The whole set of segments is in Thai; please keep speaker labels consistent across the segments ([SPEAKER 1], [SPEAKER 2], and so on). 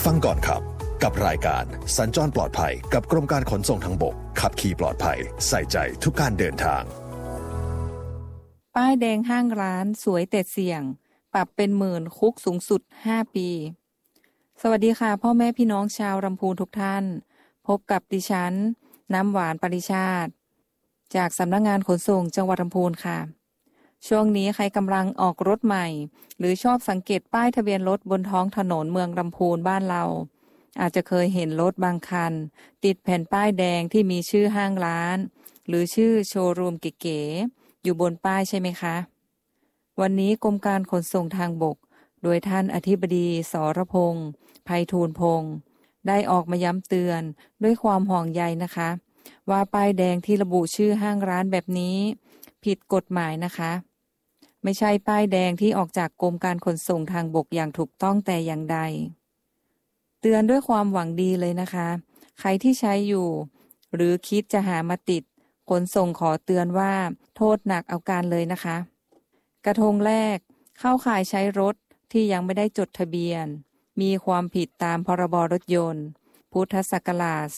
[SPEAKER 1] ฟังก่อนขับกับรายการสัญจรปลอดภัยกับกรมการขนส่งทางบกขับขี่ปลอดภัยใส่ใจทุกการเดินทาง
[SPEAKER 2] ป้ายแดงห้างร้านสวยแต่เสี่ยงปรับเป็นหมื่นคุกสูงสุด5 ปีสวัสดีค่ะพ่อแม่พี่น้องชาวลำพูนทุกท่านพบกับดิฉันน้ำหวานปริชาติจากสำนักงานขนส่งจังหวัดลำพูนค่ะช่วงนี้ใครกำลังออกรถใหม่หรือชอบสังเกตป้ายทะเบียนรถบนท้องถนนเมืองลำพูนบ้านเราอาจจะเคยเห็นรถบางคันติดแผ่นป้ายแดงที่มีชื่อห้างร้านหรือชื่อโชว์รูมเก๋ๆอยู่บนป้ายใช่ไหมคะวันนี้กรมการขนส่งทางบกโดยท่านอธิบดีสรพงษ์ไพฑูรย์พงษ์ได้ออกมาย้ำเตือนด้วยความห่วงใยนะคะว่าป้ายแดงที่ระบุชื่อห้างร้านแบบนี้ผิดกฎหมายนะคะไม่ใช่ป้ายแดงที่ออกจากกรมการขนส่งทางบกอย่างถูกต้องแต่อย่างใดเตือนด้วยความหวังดีเลยนะคะใครที่ใช้อยู่หรือคิดจะหามาติดขนส่งขอเตือนว่าโทษหนักเอาการเลยนะคะกระทงแรกเข้าข่ายใช้รถที่ยังไม่ได้จดทะเบียนมีความผิดตามพรบรถยนต์พุทธศักราช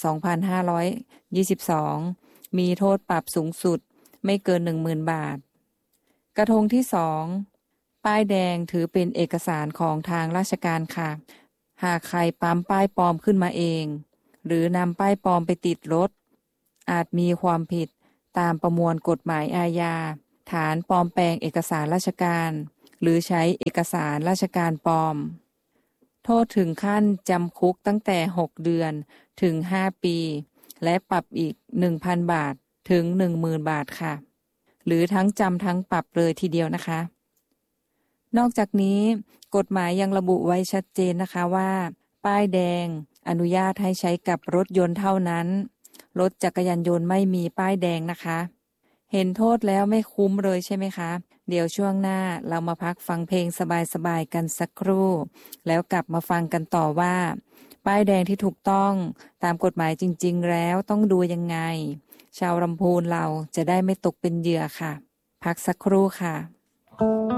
[SPEAKER 2] 2522 มีโทษปรับสูงสุดไม่เกิน 10,000 บาทกระทงที่2ป้ายแดงถือเป็นเอกสารของทางราชการค่ะหากใครปั๊มป้ายปลอมขึ้นมาเองหรือนำป้ายปลอมไปติดรถอาจมีความผิดตามประมวลกฎหมายอาญาฐานปลอมแปลงเอกสารราชการหรือใช้เอกสารราชการปลอมโทษถึงขั้นจำคุกตั้งแต่6 เดือนถึง5 ปีและปรับอีก 1,000 บาทถึง 10,000 บาทค่ะหรือทั้งจำทั้งปรับเลยทีเดียวนะคะนอกจากนี้กฎหมายยังระบุไว้ชัดเจนนะคะว่าป้ายแดงอนุญาตให้ใช้กับรถยนต์เท่านั้นรถจักรยานยนต์ไม่มีป้ายแดงนะคะเห็นโทษแล้วไม่คุ้มเลยใช่ไหมคะเดี๋ยวช่วงหน้าเรามาพักฟังเพลงสบายๆกันสักครู่แล้วกลับมาฟังกันต่อว่าป้ายแดงที่ถูกต้องตามกฎหมายจริงๆแล้วต้องดูยังไงชาวลำพูนเราจะได้ไม่ตกเป็นเหยื่อค่ะพักสักครู่ค่ะ